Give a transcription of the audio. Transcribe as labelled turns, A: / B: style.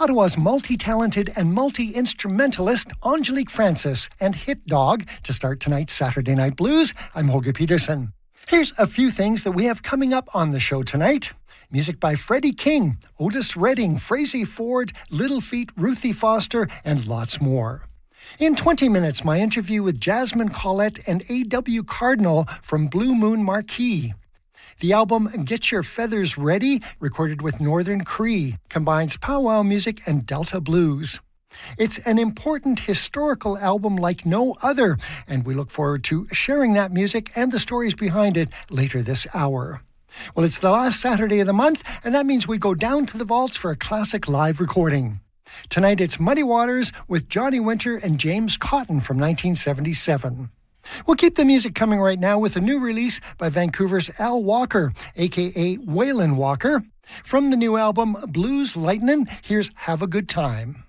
A: Ottawa's multi-talented and multi-instrumentalist Angelique Francis and Hit Dog to start tonight's Saturday Night Blues. I'm Holger Peterson. Here's a few things that we have coming up on the show tonight. Music by Freddie King, Otis Redding, Frazey Ford, Little Feat, Ruthie Foster, and lots more. In 20 minutes, my interview with Jasmine Collette and A.W. Cardinal from Blue Moon Marquee. The album Get Your Feathers Ready, recorded with Northern Cree, combines powwow music and Delta blues. It's an important historical album like no other, and we look forward to sharing that music and the stories behind it later this hour. Well, it's the last Saturday of the month, and that means we go down to the vaults for a classic live recording. Tonight it's Muddy Waters with Johnny Winter and James Cotton from 1977. We'll keep the music coming right now with a new release by Vancouver's Al Walker, a.k.a. Waylon Walker. From the new album Blues Lightnin', here's Have a Good Time.